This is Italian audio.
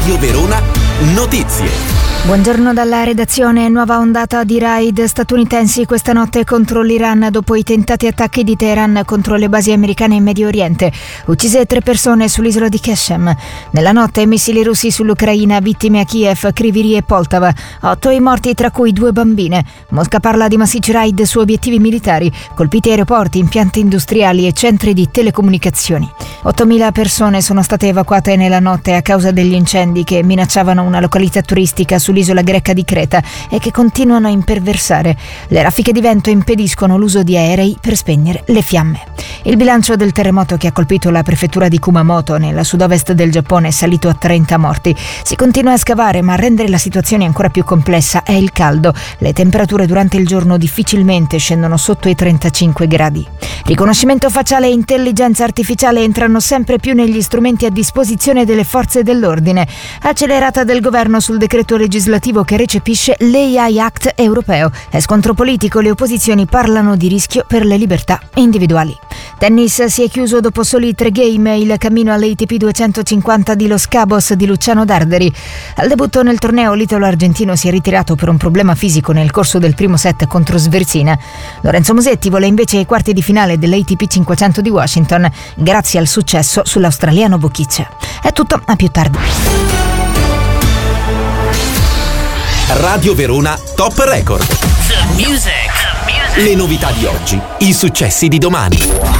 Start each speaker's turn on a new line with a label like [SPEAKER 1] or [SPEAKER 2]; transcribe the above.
[SPEAKER 1] Radio Verona Notizie.
[SPEAKER 2] Buongiorno dalla redazione. Nuova ondata di raid statunitensi questa notte contro l'Iran dopo i tentati attacchi di Teheran contro le basi americane in Medio Oriente. Uccise 3 persone sull'isola di Keshem. Nella notte missili russi sull'Ucraina, vittime a Kiev, Kryvyi e Poltava. 8 i morti, tra cui 2 bambine. Mosca parla di massicci raid su obiettivi militari, colpiti aeroporti, impianti industriali e centri di telecomunicazioni. 8.000 persone sono state evacuate nella notte a causa degli incendi che minacciavano una località turistica sull'isola greca di Creta e che continuano a imperversare. Le raffiche di vento impediscono l'uso di aerei per spegnere le fiamme. Il bilancio del terremoto che ha colpito la prefettura di Kumamoto nella sud-ovest del Giappone è salito a 30 morti. Si continua a scavare, ma a rendere la situazione ancora più complessa è il caldo. Le temperature durante il giorno difficilmente scendono sotto i 35 gradi. Riconoscimento facciale e intelligenza artificiale entrano sempre più negli strumenti a disposizione delle forze dell'ordine. Accelerata del governo sul decreto legislativo che recepisce l'AI Act europeo. È scontro politico, le opposizioni parlano di rischio per le libertà individuali. Tennis si è chiuso dopo soli 3 game il cammino all'ATP 250 di Los Cabos di Luciano Darderi. Al debutto nel torneo l'italo-argentino si è ritirato per un problema fisico nel corso del primo set contro Sversina. Lorenzo Musetti vola invece ai quarti di finale dell'ATP 500 di Washington grazie al successo sull'australiano Vukic. È tutto, a più tardi.
[SPEAKER 1] Radio Verona Top Record.
[SPEAKER 3] The music.
[SPEAKER 1] Le novità di oggi, i successi di domani.